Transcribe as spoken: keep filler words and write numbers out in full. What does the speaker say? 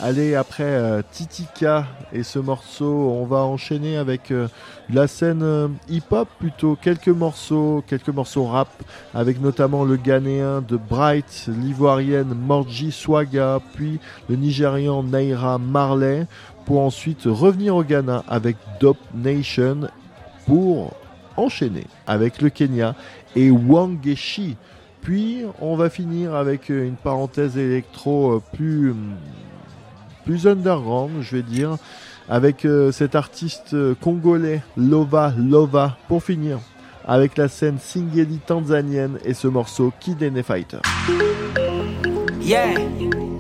Allez, après euh, Titika et ce morceau, on va enchaîner avec euh, la scène euh, hip-hop plutôt. Quelques morceaux, quelques morceaux rap, avec notamment le Ghanéen de Bright, l'Ivoirienne Morji Swaga, puis le Nigérian Naira Marley, pour ensuite revenir au Ghana avec Dope Nation, pour enchaîner avec le Kenya et Wangechi. Puis on va finir avec une parenthèse électro euh, plus... plus underground, je vais dire, avec euh, cet artiste euh, congolais Lova Lova, pour finir avec la scène singeli tanzanienne et ce morceau Kid and Fighter. Yeah.